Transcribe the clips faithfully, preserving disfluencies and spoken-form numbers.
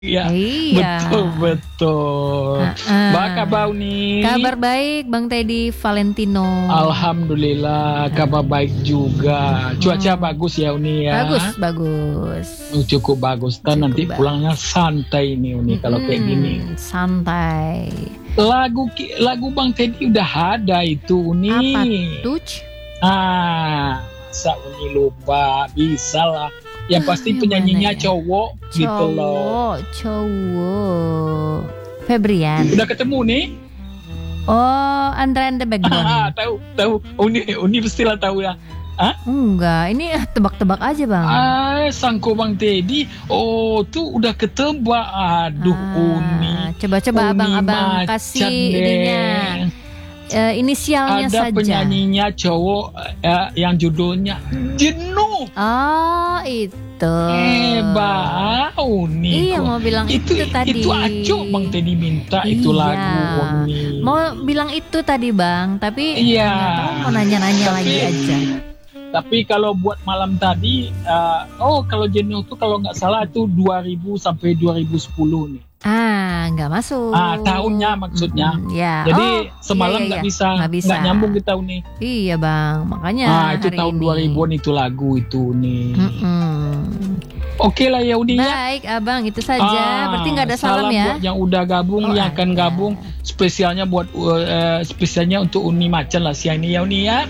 Iya, Iya. betul betul. Heeh. Mbak, kabar nih? Kabar baik, Bang Teddy Valentino. Alhamdulillah, kabar baik juga. Cuaca Hmm. bagus ya Uni ya. Bagus, bagus. Oh, cukup bagus. Dan Cukup nanti bagus. pulangnya santai nih Uni kalau kayak gini. Mm-mm, santai. Lagu ki- lagu Bang Teddy udah ada itu Uni. Apa tuh? Ah, masa Uni lupa? Bisa lah. Yang pasti Yang penyanyinya mana ya? cowok gitu loh. Cowok, cowok. Febrian. Udah ketemu nih? Oh, Andra and the Backbone. Ah, tahu tahu Uni Uni pastilah tahu ya. Enggak, ini tebak-tebak aja, Bang. Ah, sangko Bang Teddy. Oh, tuh udah ketebak. Aduh, Ah, Uni. Coba-coba Uni abang-abang macan kasih deh. ininya. Eh, inisialnya Ada saja. penyanyinya cowok eh, yang judulnya Jenuh. Oh, itu. Hebat, Uni. Iya, kok. mau bilang itu, itu tadi. Itu acok Bang Teddy minta itu Iya. lagu Uni. Mau bilang itu tadi, Bang, tapi Iya. nggak tahu mau nanya-nanya Tapi- lagi aja. Tapi kalau buat malam tadi, uh, oh kalau Jenuh tuh kalau nggak salah itu dua ribu sampai dua ribu sepuluh nih. Ah, nggak masuk. Ah, tahunnya maksudnya. Mm-mm, ya. Jadi Oh, semalam iya, iya, nggak iya. bisa, Nggak bisa. nggak nyambung kita nih. Iya, Bang. Makanya Ah, itu hari tahun ini. dua ribuan itu lagu itu nih. Mm-mm. Oke lah ya Uni ya. Baik, Abang, itu saja. Ah, Berarti nggak ada salam, ya? buat yang udah gabung, Oh, yang akan ada. gabung, spesialnya buat uh, spesialnya untuk Uni Macan lah siang ini ya Uni ya.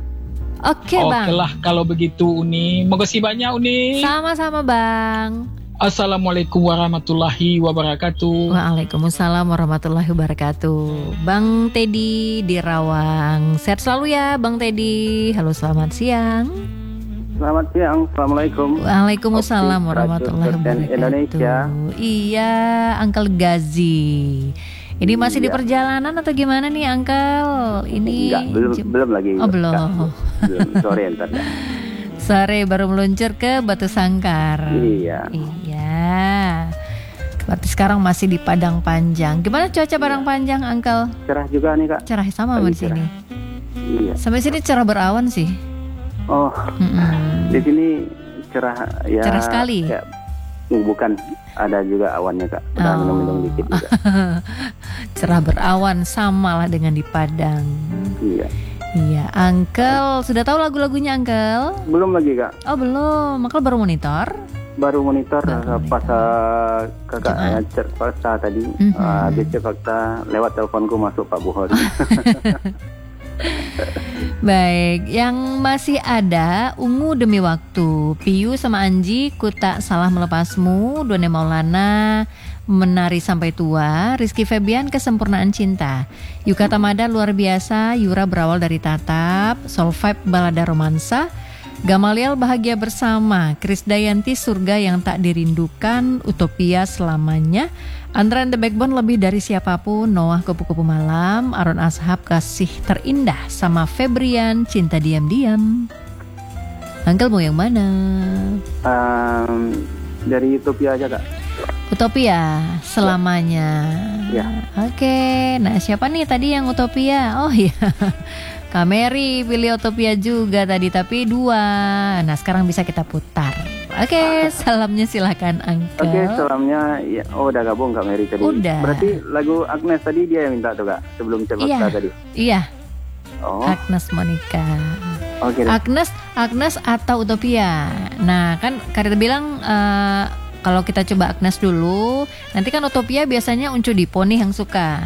Oke, Oke Bang. lah kalau begitu Uni. Makasih banyak Uni. Sama-sama, Bang. Assalamualaikum warahmatullahi wabarakatuh. Waalaikumsalam warahmatullahi wabarakatuh. Bang Teddy di Rawang. Sehat selalu ya, Bang Teddy. Halo, selamat siang. Selamat siang, Assalamualaikum. Waalaikumsalam Oke, warahmatullahi Radio Cerdas wabarakatuh. Indonesia. Iya, Uncle Gazi. Ini masih di Iya. perjalanan atau gimana nih, Uncle? Ini Enggak, belum jem- belum lagi. Oh, belum. Enggak, belum sore entar ya. Sore baru meluncur ke Batu Sangkar. Iya. Iya. Berarti sekarang masih di Padang Panjang. Gimana cuaca Padang Panjang, Uncle? Cerah juga nih, Kak. Cerah sama Lagi di sini. Iya. Sampai sini cerah berawan sih. Oh, Mm-mm. di sini cerah ya. Cerah sekali. Ya, bukan, ada juga awannya, Kak. Udah Oh. minum-minum dikit juga. Cerah berawan sama lah dengan di Padang. Iya. Iya, Uncle sudah tahu lagu-lagunya, Uncle? Belum lagi, Kak. Oh belum, Uncle baru monitor. Baru monitor Baru uh, pas uh, kakak Coba. uh, cek fakta tadi. Mhm. Uh, habis cek fakta lewat teleponku masuk Pak Buhori. Baik, yang masih ada Ungu Demi Waktu, Piyu sama Anji, Ku Tak Salah Melepasmu, Done Maulana, Menari Sampai Tua, Rizky Febian, Kesempurnaan Cinta, Yuka Tamada, Luar Biasa, Yura Berawal Dari Tatap, Soul Vibe Balada Romansa, Gamaliel Bahagia Bersama, Krisdayanti Surga Yang Tak Dirindukan, Utopia Selamanya, Andra and the Backbone Lebih Dari Siapapun, Noah Kupu-Kupu Malam, Aron Ashab Kasih Terindah, sama Febrian Cinta Diam-Diam. Uncle mau yang mana? Um, dari Utopia aja, Kak. Utopia Selamanya. Ya. Oke, nah siapa nih tadi yang Utopia? Oh iya, Kak Mary pilih Utopia juga tadi, tapi dua. Nah sekarang bisa kita putar. Oke, salamnya silakan Uncle. Oke, salamnya ya, oh udah gabung Kak Mary tadi. Udah. Berarti lagu Agnes tadi dia yang minta tuh, Kak, sebelum cek Iya. fakta tadi. Iya, Oh, Agnes Monica. oke. deh. Agnes, Agnes atau Utopia. Nah kan Karita bilang eh, kalau kita coba Agnes dulu, nanti kan Utopia biasanya Uncu Dipo nih yang suka.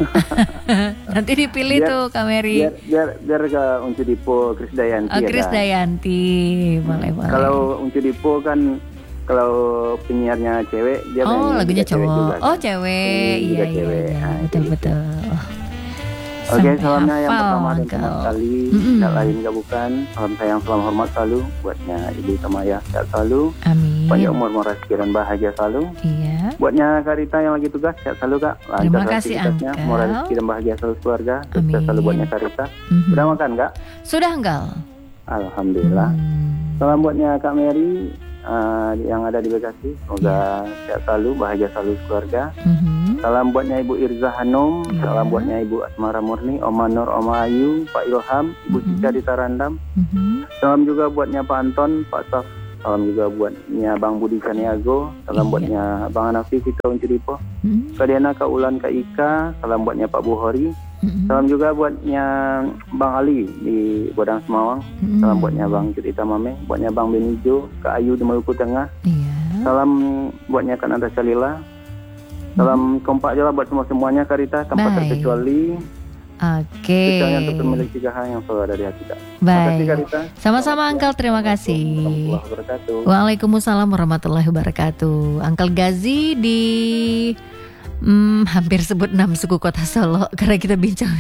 Nanti dipilih Biar- tuh Kak Mary. Biar biar biar ke Uncu Dipo Krisdayanti. Oh, ya, Kris Kak. Dayanti, boleh boleh. Kalau Uncu Dipo kan kalau penyiarnya cewek dia Oh main lagunya juga cewek cowok. juga, Oh kan. cewek, Hmm, iya juga iya, cewek. iya. Ah, betul gitu. betul. Oke, Sampai salamnya yang hafal, pertama dan Uncle. pertama sekali Mm-mm. tidak lain juga bukan. Salam sayang, salam hormat selalu buatnya Ibu Tamaya, sehat selalu. Amin. Panjang umur, murah rezeki dan bahagia selalu. Iya. Buatnya Karita yang lagi tugas, sehat selalu, Kak. Lancar Terima kasih, aktivitasnya, Uncle. murah rezeki dan bahagia selalu keluarga. Sukses Amin. selalu buatnya Karita. Mhm. Sudah makan, Kak? Sudah Uncle. Alhamdulillah. Hmm. Salam buatnya Kak Mary uh, yang ada di Bekasi. Semoga sehat selalu, bahagia selalu keluarga. Mhm. Salam buatnya Ibu Irza Hanum. Iya. Salam buatnya Ibu Asmara Murni, Oma Nur, Oma Ayu, Pak Ilham, Ibu Mhm. Cica di Tarandam. Mhm. Salam juga buatnya Pak Anton, Pak Saf, Salam juga buatnya Bang Budi Kaniago. Salam Iya. buatnya Bang Hanafi Fitra Uncuripo. Mm-mm. Kak Diana, Kak Ulan, Kak Ika. Salam buatnya Pak Buhori. Mm-mm. Salam juga buatnya Bang Ali di Bodang Semawang. Mm-mm. Salam buatnya Bang Judita Mame. Buatnya Bang Benijo, Kak Ayu di Maluku Tengah. Iya. Salam buatnya Kak Natasha Lila. Salam kompak je lah buat semua-semuanya Kak Rita, tanpa Baik. terkecuali. Oke. Spesialnya untuk pemilik tiga hal yang selalu ada di hati Kak. Terima kasih Kak Baik. Rita. Sama-sama Uncle, terima kasih. Warahmatullahi wabarakatuh. Waalaikumsalam warahmatullahi wabarakatuh. Uncle Gazi di hmm, hampir sebut enam suku kota Solo karena kita bincang.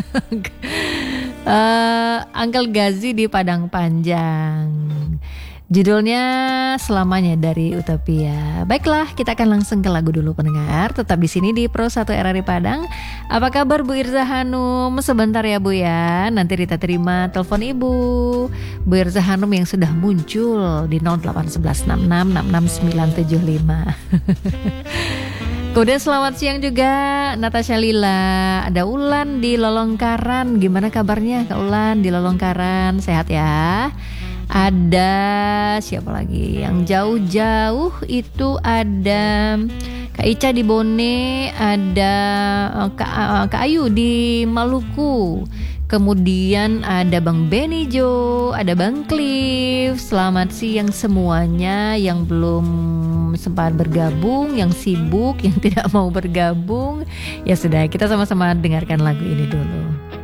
uh, Uncle Gazi di Padang Panjang. Judulnya Selamanya dari Utopia. Baiklah, kita akan langsung ke lagu dulu pendengar. Tetap di sini di Pro satu R R I Padang. Apa kabar Bu Irza Hanum? Sebentar ya Bu ya. Nanti Rita terima telepon Ibu. Bu Irza Hanum yang sudah muncul di nol delapan satu satu enam enam enam enam sembilan tujuh lima. Kemudian selamat siang juga Natasha Lila. Ada Ulan di Lolongkaran. Gimana kabarnya Kak Ulan di Lolongkaran? Sehat ya? Ada siapa lagi yang jauh-jauh itu? Ada Kak Ica di Bone, ada Kak, Kak Ayu di Maluku. Kemudian ada Bang Benijo, ada Bang Cliff. Selamat siang semuanya yang belum sempat bergabung, yang sibuk, yang tidak mau bergabung. Ya sudah, kita sama-sama dengarkan lagu ini dulu.